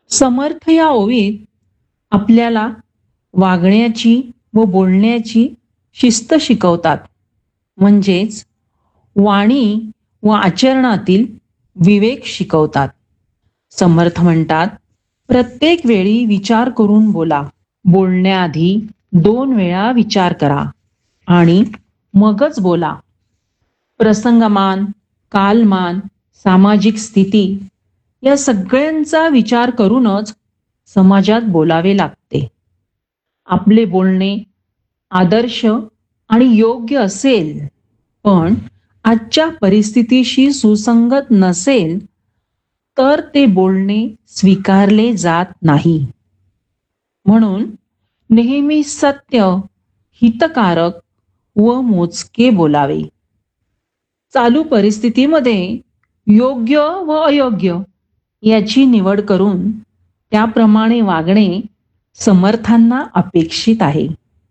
समर्थ या ओवीत आपल्याला वागण्याची व बोलण्याची शिस्त शिकवतात. म्हणजेच वाणी व आचरणातील विवेक शिकवतात. समर्थ म्हणतात, प्रत्येक वेळी विचार करून बोला. बोलण्याआधी 2 वेळा विचार करा आणि मगच बोला. प्रसंगमान, कालमान, सामाजिक स्थिती या सगळ्यांचा विचार करूनच समाजात बोलावे लागते. आपले बोलणे आदर्श आणि योग्य असेल, पण आजच्या परिस्थितीशी सुसंगत नसेल, तर ते बोलणे स्वीकारले जात नाही. म्हणून नेहमी सत्य, हितकारक व मोजके बोलावे. चालू परिस्थितीमध्ये योग्य व अयोग्य याची निवड करून त्याप्रमाणे वागणे समर्थांना अपेक्षित आहे.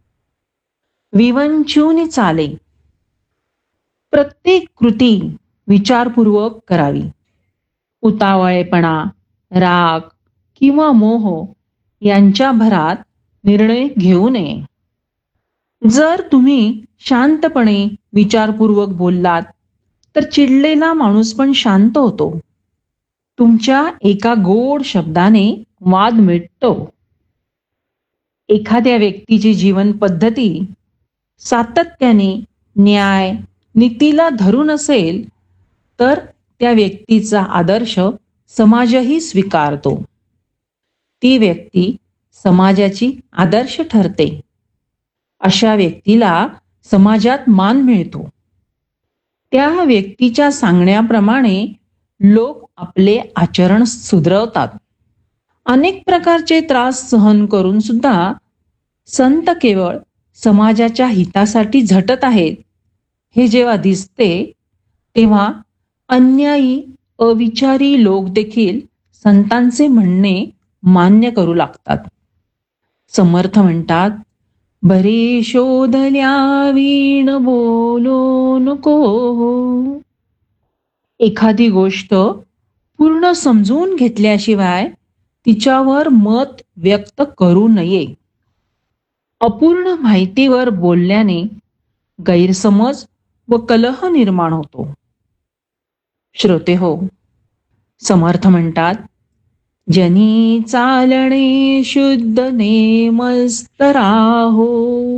विवंचून चाले. प्रत्येक कृती विचारपूर्वक करावी. उतावळेपणा, राग किंवा मोह यांच्या भरात निर्णय घेऊ नये. जर तुम्ही शांतपणे विचारपूर्वक बोललात तर चिडलेला माणूस पण शांत होतो. तुमच्या एका गोड शब्दाने वाद मिटतो. एखाद्या व्यक्तीची जीवन पद्धती सातत्याने न्याय नीतीला धरून असेल तर त्या व्यक्तीचा आदर्श समाजही स्वीकारतो. ती व्यक्ती समाजाची आदर्श ठरते. अशा व्यक्तीला समाजात मान मिळतो. त्या व्यक्तीच्या सांगण्याप्रमाणे लोक आपले आचरण सुधरवतात. अनेक प्रकारचे त्रास सहन करून सुद्धा संत केवळ समाजाच्या हितासाठी झटत आहेत हे जेव्हा दिसते, तेव्हा अन्यायी अविचारी लोक देखील संतांचे म्हणणे मान्य करू लागतात. समर्थ म्हणतात, बरे शोधल्या वीण बोलो नको. एखादी गोष्ट पूर्ण समजून घेतल्याशिवाय तिच्यावर मत व्यक्त करू नये. अपूर्ण माहितीवर बोलल्याने गैरसमज व कलह निर्माण होतो. श्रोते हो, समर्थ म्हणतात, जनी चालणे शुद्ध नेमस्त राहो.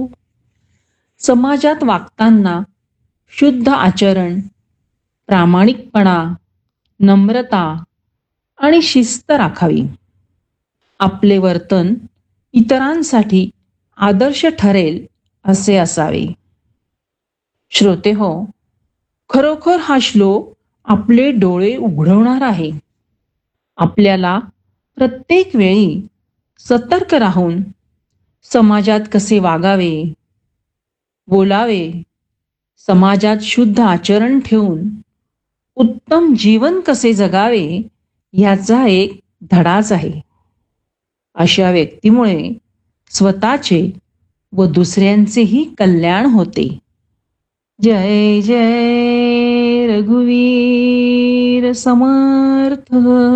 समाजात वागताना शुद्ध आचरण, प्रामाणिकपणा, नम्रता आणि शिस्त राखावी. आपले वर्तन इतरांसाठी आदर्श ठरेल असे असावे. श्रोते हो, खरोखर हा श्लोक आपले डोळे उघडवणार आहे. आपल्याला प्रत्येक वेळी सतर्क राहून समाजात कसे वागावे, बोलावे, समाजात शुद्ध आचरण ठेवून उत्तम जीवन कसे जगावे याचा एक धडाच आहे. अशा व्यक्तीमुळे स्वतःचे व दुसऱ्यांचेही कल्याण होते. जय जय रघुवीर समर्थ.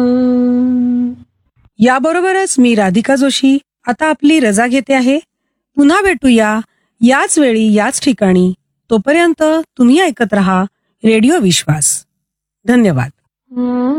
याबरोबरच मी राधिका जोशी आता आपली रजा घेते आहे. पुन्हा भेटूया याच वेळी याच ठिकाणी. तोपर्यंत तुम्ही ऐकत रहा रेडिओ विश्वास. धन्यवाद.